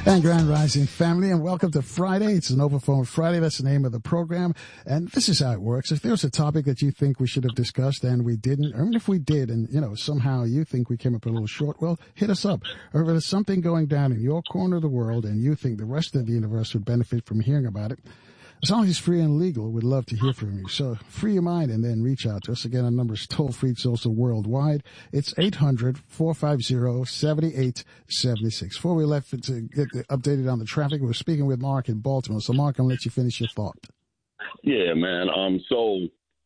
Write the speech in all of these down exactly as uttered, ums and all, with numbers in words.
And Grand Rising family, and welcome to Friday. It's an Overphone Friday. That's the name of the program. And this is how it works. If there's a topic that you think we should have discussed and we didn't, or even if we did and, you know, somehow you think we came up a little short, well, hit us up. Or if there's something going down in your corner of the world and you think the rest of the universe would benefit from hearing about it, as long as it's free and legal, we'd love to hear from you. So free your mind and then reach out to us. Again, our number is toll-free. It's also worldwide. It's eight hundred, four five zero, seven eight seven six. Before we left to get updated on the traffic, we're speaking with Mark in Baltimore. So, Mark, I'm going to let you finish your thought. Yeah, man. Um, so,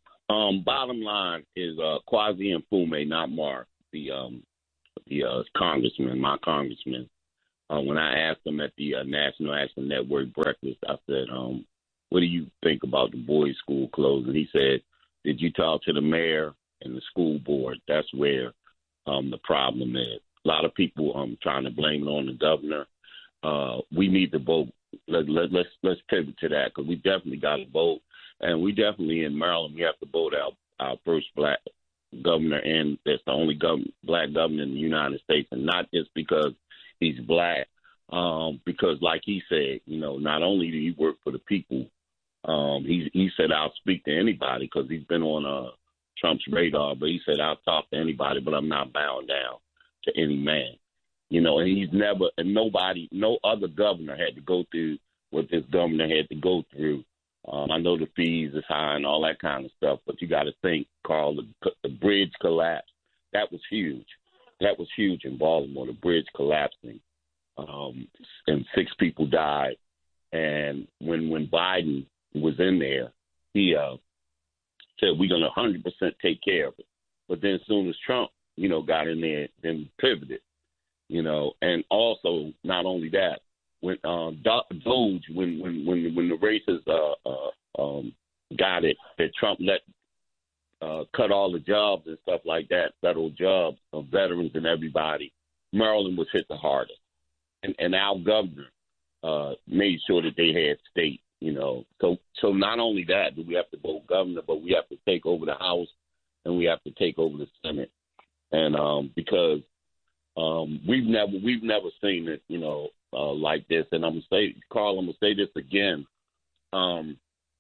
um, bottom line is uh, Kwasi Mfume, not Mark, the um, the uh, congressman, my congressman. Uh, when I asked him at the uh, National Action Network breakfast, I said, um, what do you think about the boys' school closing? He said, did you talk to the mayor and the school board? That's where um, the problem is. A lot of people um trying to blame it on the governor. Uh, we need to vote. Let, let, let's let's pivot to that because we definitely got to vote. And we definitely in Maryland, we have to vote out our first black governor, and that's the only gov- black governor in the United States, and not just because he's black, um, because like he said, you know, not only do he work for the people, Um, he he said I'll speak to anybody because he's been on uh, Trump's radar. But he said I'll talk to anybody, but I'm not bound down to any man. You know, and he's never and nobody, no other governor had to go through what this governor had to go through. Um, I know the fees is high and all that kind of stuff, but you got to think, Carl, the, the bridge collapse. That was huge. That was huge in Baltimore. The bridge collapsing, um, and six people died. And when when Biden was in there, he uh, said, we're going to one hundred percent take care of it. But then as soon as Trump, you know, got in there, then pivoted, you know. And also, not only that, when uh, Doge, when, when, when, when the racists uh, uh, um, got it, that Trump let uh, cut all the jobs and stuff like that, federal jobs of veterans and everybody, Maryland was hit the hardest. And, and our governor uh, made sure that they had state. You know, so so not only that do we have to vote governor, but we have to take over the House and we have to take over the Senate, and um, because um, we've never we've never seen it, you know, uh, like this. And I'm gonna say, Carl, I'm gonna say this again. Um,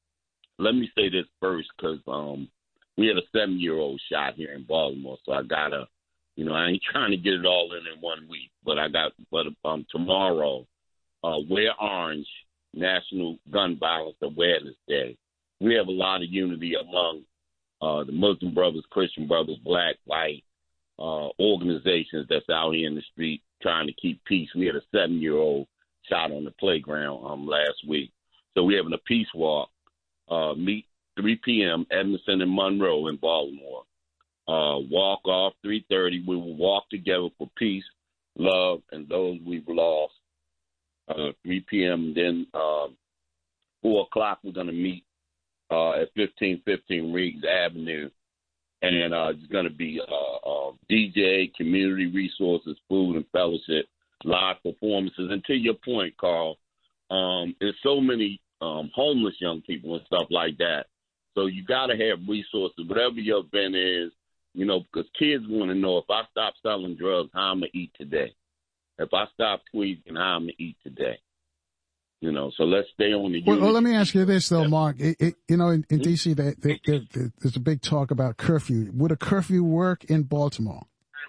let me say this first, because um, we had a seven-year-old shot here in Baltimore, so I gotta, you know, I ain't trying to get it all in in one week, but I got, but um, tomorrow, uh, wear orange. National Gun Violence Awareness Day. We have a lot of unity among uh, the Muslim brothers, Christian brothers, black, white uh, organizations that's out here in the street trying to keep peace. We had a seven-year-old shot on the playground um, last week. So we're having a peace walk, uh, meet three p.m., Edmondson and Monroe in Baltimore. Uh, walk off three thirty. We will walk together for peace, love, and those we've lost. Uh, three p.m. Then uh, four o'clock, we're going to meet uh, at fifteen fifteen Riggs Avenue. And uh, it's going to be uh, uh, D J, community resources, food and fellowship, live performances. And to your point, Carl, um, there's so many um, homeless young people and stuff like that. So you got to have resources, whatever your event is, you know, because kids want to know, if I stop selling drugs, how I'm going to eat today. If I stop tweeting, how I'm going to eat today. You know, so let's stay on the. Well, well, let me ask you this, though, Mark. It, it, you know, in, in D C, they, they, they, they, there's a big talk about curfew. Would a curfew work in Baltimore?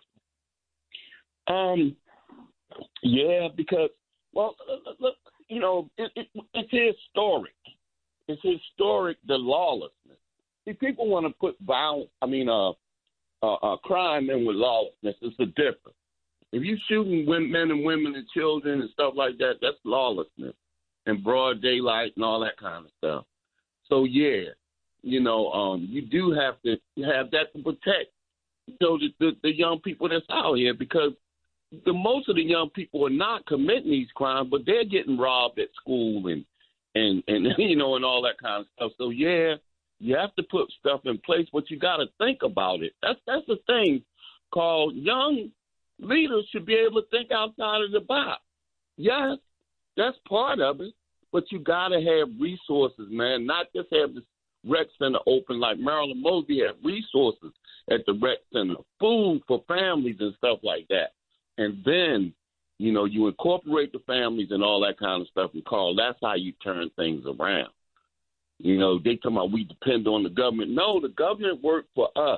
Um, yeah, because, well, look, you know, it, it, it's historic. It's historic, the lawlessness. See, people want to put violence, I mean, uh, uh, uh, crime in with lawlessness. It's a difference. If you're shooting men and women and children and stuff like that, that's lawlessness and broad daylight and all that kind of stuff. So, yeah, you know, um, you do have to have that to protect, you know, the, the, the young people that's out here, because the most of the young people are not committing these crimes, but they're getting robbed at school and, and, and you know, and all that kind of stuff. So, yeah, you have to put stuff in place, but you got to think about it. That's, that's the thing called young leaders should be able to think outside of the box. Yes, that's part of it, but you got to have resources, man, not just have this rec center open like Marilyn Mosby had resources at the rec center, food for families and stuff like that. And then You know, you incorporate the families and all that kind of stuff. And Carl, that's how you turn things around. You know, they come out, we depend on the government. No, the government worked for us.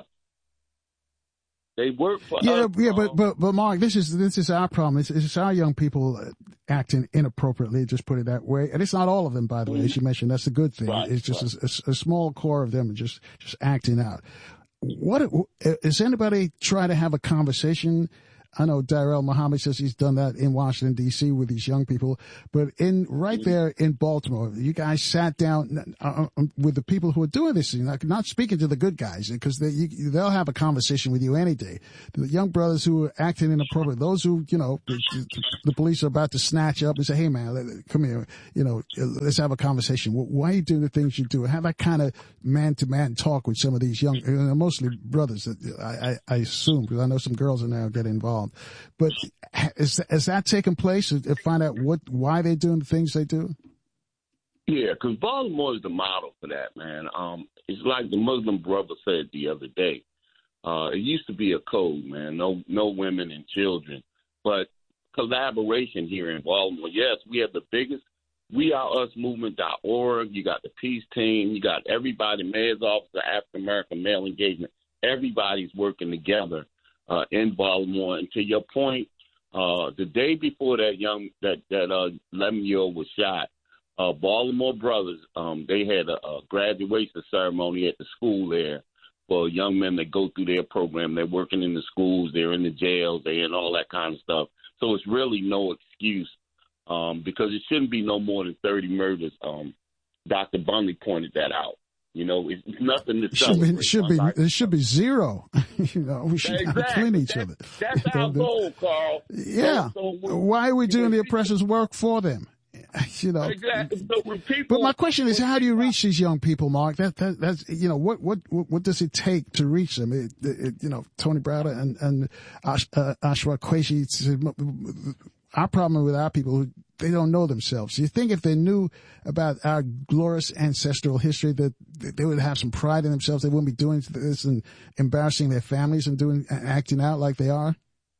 They work for yeah, us. Yeah, but, but but Mark, this is this is our problem. It's, it's our young people acting inappropriately, just put it that way. And it's not all of them, by the way, as you mentioned. That's the good thing. Right, it's just right. a, a, a small core of them just just acting out. What is anybody trying to have a conversation? I know Darrell Muhammad says he's done that in Washington, D C with these young people. But in right there in Baltimore, you guys sat down uh, with the people who are doing this, not, not speaking to the good guys, because they, you, they'll have a conversation with you any day. The young brothers who are acting inappropriate, those who, you know, the, the police are about to snatch up and say, hey, man, come here, you know, let's have a conversation. Why are you doing the things you do? Have that kind of man-to-man talk with some of these young, mostly brothers, I, I, I assume, because I know some girls are now getting involved. But is, is that taking place? To find out what why they're doing the things they do? Yeah, because Baltimore is the model for that, man. Um, it's like the Muslim brother said the other day. Uh, it used to be a code, man. No, no women and children, but collaboration here in Baltimore. Yes, we have the biggest We Are Us movement dot org. You got the peace team. You got everybody, mayor's office, African American male engagement. Everybody's working together. Uh, in Baltimore, and to your point, uh, the day before that young that that uh, eleven year old was shot, uh, Baltimore Brothers um, they had a, a graduation ceremony at the school there for young men that go through their program. They're working in the schools, they're in the jails, they're in all that kind of stuff. So it's really no excuse um, because it shouldn't be no more than thirty murders. Um, Doctor Bunley pointed that out. You know, it's nothing to celebrate. It should be, it should be zero. You know, we should exactly. not clean each that's, other. That's our goal, Carl. Yeah. So, so why are we doing the oppressor's work for them? You know. Exactly. So when people, but my question is, how do you reach these young people, Mark? That, that that's you know, what what what does it take to reach them? It, it, you know, Tony Browder and and Ash, uh, Ashwa Qureshi. Our problem with our people, they don't know themselves. You think if they knew about our glorious ancestral history, that they would have some pride in themselves. They wouldn't be doing this and embarrassing their families and doing acting out like they are.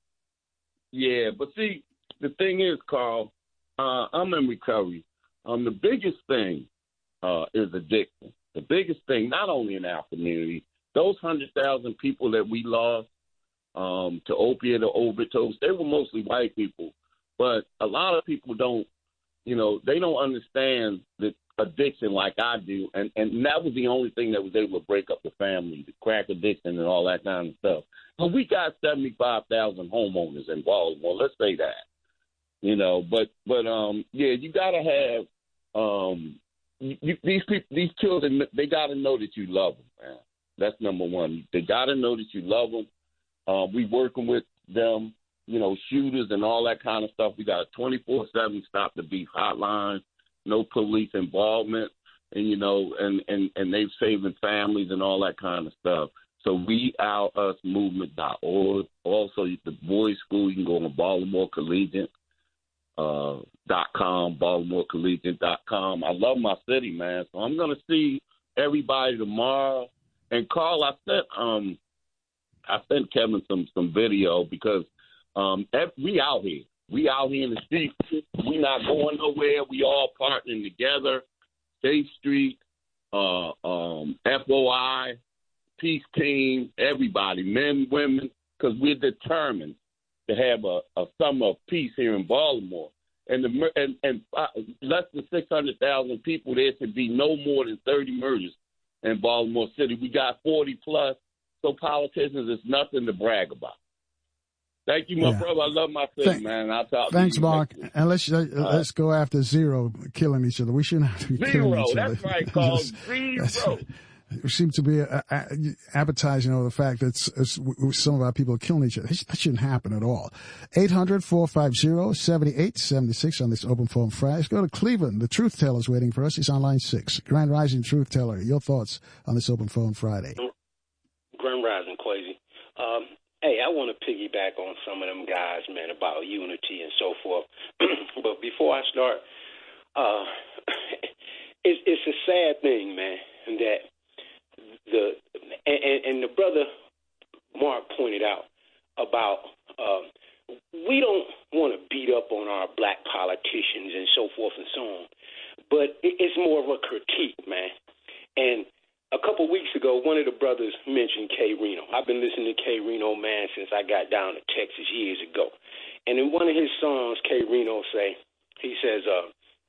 Yeah, but see, the thing is, Carl, uh, I'm in recovery. Um, the biggest thing uh, is addiction. The biggest thing, not only in our community, those one hundred thousand people that we lost um, to opiate or overdose, they were mostly white people. But a lot of people don't, you know, they don't understand the addiction like I do. And, and that was the only thing that was able to break up the family, the crack addiction and all that kind of stuff. But we got seventy-five thousand homeowners in Baltimore. Let's say that, you know, but, but um, yeah, you got to have um, you, these people, these children, they got to know that you love them, man. That's number one. They got to know that you love them. Uh, we working with them. You know, shooters and all that kind of stuff. We got a twenty-four seven Stop the Beef hotline, no police involvement, and, you know, and, and, and they've saving families and all that kind of stuff. So we our us movement dot org. Also, the boys' school, you can go on Baltimore Collegiate uh, dot com, Baltimore Collegiate dot com. I love my city, man. So I'm going to see everybody tomorrow. And, Carl, I sent, um, I sent Kevin some, some video because Um, we out here. We out here in the street. We not going nowhere. We all partnering together. Safe Street, uh, um, F O I, Peace Team, everybody, men, women, because we're determined to have a, a summer of peace here in Baltimore. And the and, and uh, less than six hundred thousand people, there should be no more than thirty murders in Baltimore City. We got forty plus, so politicians, it's nothing to brag about. Thank you, my yeah. brother. I love my city, Th- man. I'll talk Thanks, to you. Mark. And let's uh, let's go after zero, killing each other. We shouldn't have to be zero. killing each That's other. That's right, Carl. Zero. We seem to be uh, uh, advertising over the fact that it's, it's, some of our people are killing each other. That shouldn't happen at all. eight hundred, four five zero, seven eight seven six on this Open Phone Friday. Let's go to Cleveland. The Truth Teller is waiting for us. He's on line six. Grand Rising Truth Teller, your thoughts on this Open Phone Friday? Grand Rising, Quasi. Um, Hey, I want to piggyback on some of them guys, man, about unity and so forth. But before I start, uh, it's, it's a sad thing, man, that the and, and the brother Mark pointed out about uh, we don't want to beat up up on our black politicians and so forth and so on. But it's more of a critique, man. And a couple weeks ago, one of the brothers mentioned K. Reno. I've been listening to K. Reno, man, since I got down to Texas years ago. And in one of his songs, K. Reno say, he says, uh,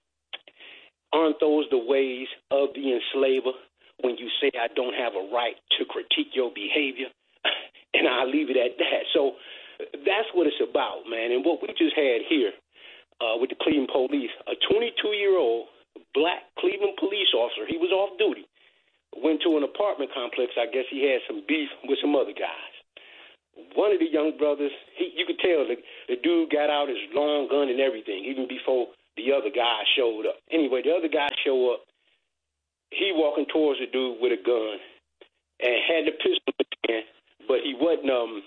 aren't those the ways of the enslaver when you say I don't have a right to critique your behavior? And I'll leave it at that. So that's what it's about, man. And what we just had here uh, with the Cleveland police, a twenty-two-year-old black Cleveland police officer, he was off duty, went to an apartment complex. I guess he had some beef with some other guys. One of the young brothers, he, you could tell the, the dude got out his long gun and everything, even before the other guy showed up. Anyway, the other guy showed up. He walking towards the dude with a gun and had the pistol in his hand, but he wasn't. Um,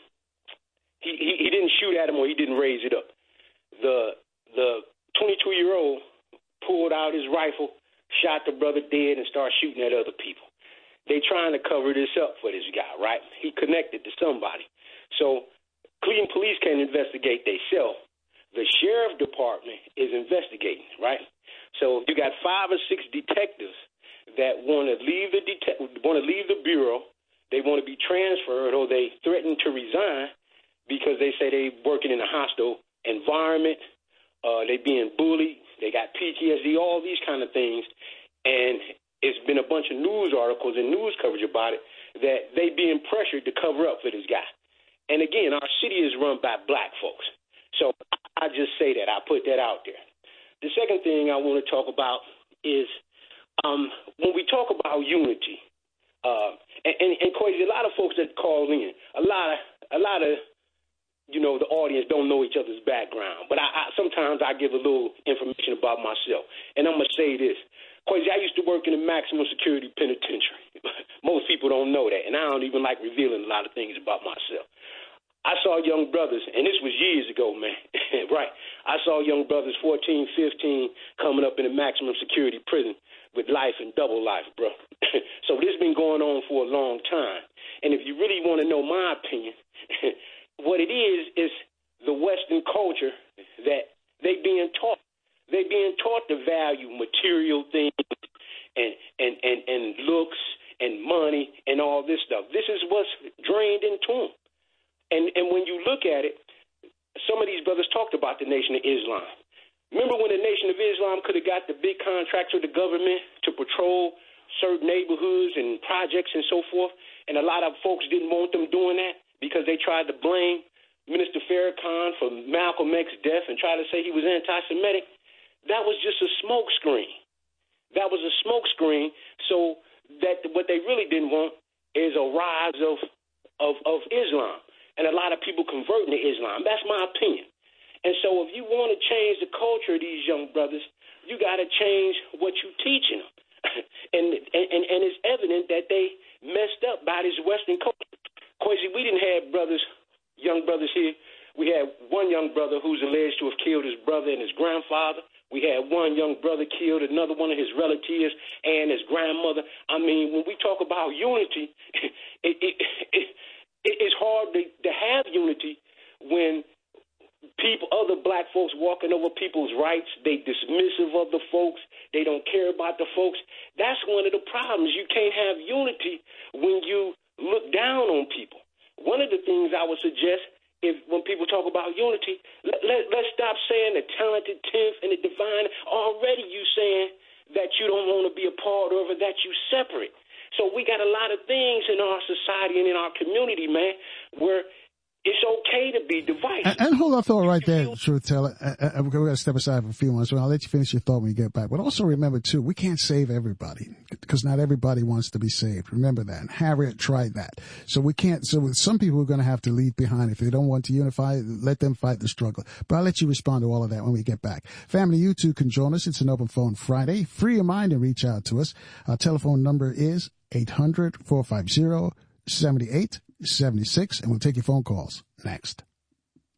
he, he he didn't shoot at him or he didn't raise it up. The the twenty-two-year-old pulled out his rifle, shot the brother dead, and started shooting at other people. They trying to cover this up for this guy, right? He connected to somebody. So Cleveland police can't investigate themselves. The sheriff department is investigating, right? So you got five or six detectives that want to leave the det- want to leave the bureau. They want to be transferred, or they threaten to resign because they say they working in a hostile environment. Uh, they being bullied. They got P T S D, all these kind of things, and it's been a bunch of news articles and news coverage about it that they being pressured to cover up for this guy. And again, our city is run by black folks. So I just say that. I put that out there. The second thing I want to talk about is um, when we talk about unity, uh, and, and, and Quasi, a lot of folks that call in, a lot of, a lot of, you know, the audience don't know each other's background. But I, I sometimes I give a little information about myself. And I'm going to say this. Quasi, I used to work in a maximum security penitentiary. Most people don't know that. And I don't even like revealing a lot of things about myself. I saw young brothers, and this was years ago, man, right? I saw young brothers, fourteen, fifteen, coming up in a maximum security prison with life and double life, bro. So this has been going on for a long time. And if you really want to know my opinion, what it is is the Western culture that they being taught. They being taught to value material things and, and, and, and looks and money and all this stuff. This is what's drained into them. And and when you look at it, some of these brothers talked about the Nation of Islam. Remember when the Nation of Islam could have got the big contracts with the government to patrol certain neighborhoods and projects and so forth, and a lot of folks didn't want them doing that because they tried to blame Minister Farrakhan for Malcolm X's death and try to say he was anti-Semitic. That was just a smoke screen. That was a smoke screen so that what they really didn't want is a rise of of, of Islam. And a lot of people converting to Islam. That's my opinion. And so if you want to change the culture of these young brothers, you got to change what you're teaching them. and, and and it's evident that they messed up by this Western culture. Quasi, we didn't have brothers, young brothers here. We had one young brother who's alleged to have killed his brother and his grandfather. We had one young brother killed another one of his relatives and his grandmother. I mean, when we talk about unity, it, it, it it's hard to, to have unity when people, other black folks walking over people's rights, they dismissive of the folks, they don't care about the folks. That's one of the problems. You can't have unity when you look down on people. One of the things I would suggest, if when people talk about unity, let, let, let's stop saying the talented tenth and the divine. Already you saying that you don't want to be a part of it, that you separate. So we got a lot of things in our society and in our community, man, where it's okay to be divisive. And, and hold that thought right there, Truth Teller. Uh, uh, we're going to step aside for a few months. Well, I'll let you finish your thought when you get back. But also remember, too, we can't save everybody because not everybody wants to be saved. Remember that. And Harriet tried that. So we can't. So some people are going to have to leave behind. If they don't want to unify, let them fight the struggle. But I'll let you respond to all of that when we get back. Family, you too can join us. It's an Open Phone Friday. Free your mind and reach out to us. Our telephone number is eight hundred, four five zero, seven eight seven six, and we'll take your phone calls next.